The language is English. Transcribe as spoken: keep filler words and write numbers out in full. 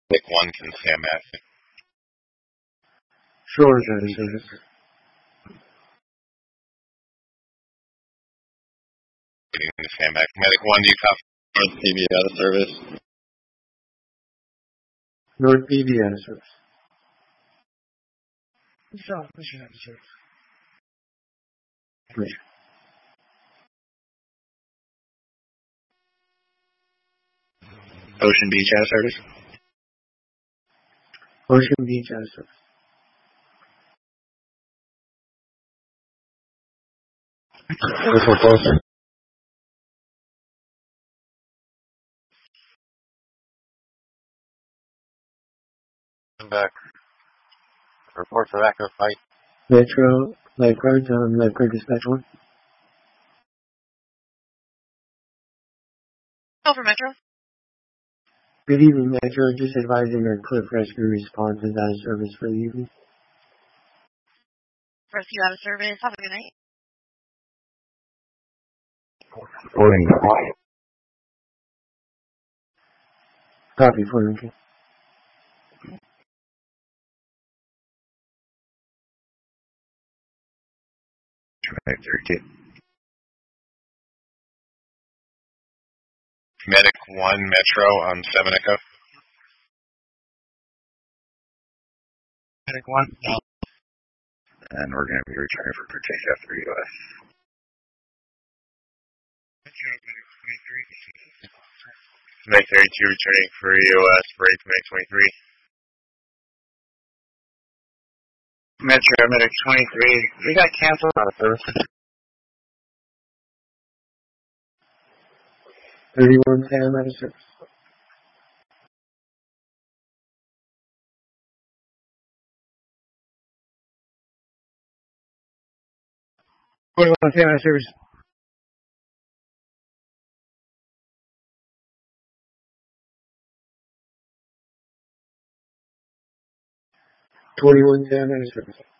Like one can Sam Matt. Sure, that is service. Sam Mac. Medic one, do you copy North P B out of service? North P B out of service. South Mission out of service. Great. Ocean Beach out of service? Ocean Beach out of service. This one closer. I'm back. Report for active fight. Metro, lifeguards on lifeguard dispatch one. Over Metro. Good evening, Metro. Just advising our Cliff Rescue response is out of service for the evening. Rescue out of service. Have a good night. Reporting quiet. Copy for you. thirty-two. Medic one, Metro on seven Echo. Medic one. No. And we're going to be returning for protect after U S. Medic thirty-two returning for U S, break Medic twenty-three. Metro Medic twenty-three, we got canceled out of service. thirty-one Sam out of service. forty-one Sam out of service. twenty-one Sam out of service.